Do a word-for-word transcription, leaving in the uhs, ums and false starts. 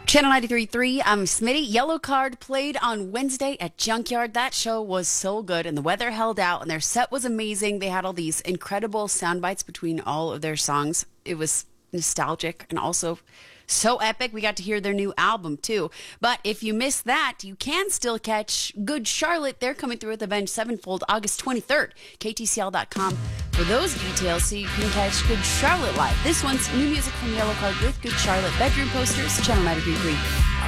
Channel ninety-three point three, I'm Smitty. Yellow Card played on Wednesday at Junkyard. That show was so good, and the weather held out, and their set was amazing. They had all these incredible sound bites between all of their songs. It was nostalgic and also so epic. We got to hear their new album, too. But if you missed that, you can still catch Good Charlotte. They're coming through with Avenged Sevenfold August twenty-third. K T C L dot com for those details so you can catch Good Charlotte live. This one's new music from Yellow Card with Good Charlotte. Bedroom Posters, Channel ninety-three point three.